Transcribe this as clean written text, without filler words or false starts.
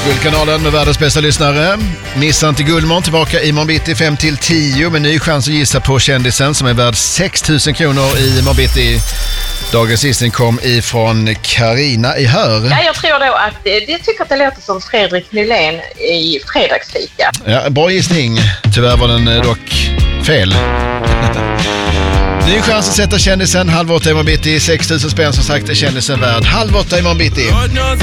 Guldkanalen med världens bästa lyssnare. Missa inte Guldmorgon, tillbaka imorgon bitti 5-10 med ny chans att gissa på kändisen som är värd 6 000 kronor i morgon bitti. Dagens gissning kom ifrån Carina i Hör. Ja, jag tror då att jag tycker att det låter som Fredrik Nylén i Fredagsfika. Ja, bra gissning. Tyvärr var den dock fel. Ny chans att sätta kändisen 7:30 imorgon bitti. 6 000 spänn som sagt är kändisen värd 7:30 imorgon bitti.